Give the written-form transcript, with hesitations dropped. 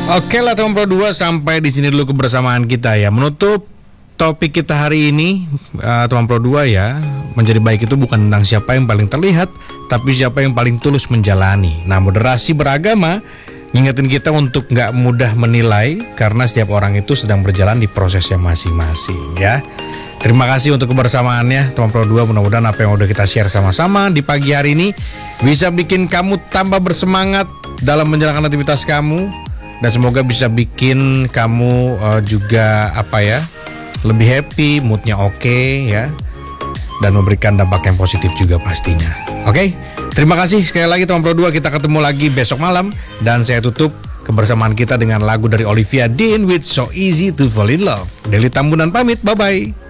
Oke lah teman Pro 2, sampai di sini dulu kebersamaan kita ya. Menutup topik kita hari ini, teman Pro 2 ya, menjadi baik itu bukan tentang siapa yang paling terlihat, tapi siapa yang paling tulus menjalani. Nah, moderasi beragama ngingetin kita untuk gak mudah menilai, karena setiap orang itu sedang berjalan di prosesnya masing-masing ya. Terima kasih untuk kebersamaannya teman Pro 2. Mudah-mudahan apa yang udah kita share sama-sama di pagi hari ini bisa bikin kamu tambah bersemangat dalam menjalankan aktivitas kamu, dan semoga bisa bikin kamu juga lebih happy, moodnya oke ya, dan memberikan dampak yang positif juga pastinya. Oke, terima kasih sekali lagi teman Pro 2. Kita ketemu lagi besok malam, dan saya tutup kebersamaan kita dengan lagu dari Olivia Dean with So Easy to Fall in Love. Deli Tambunan pamit, bye bye.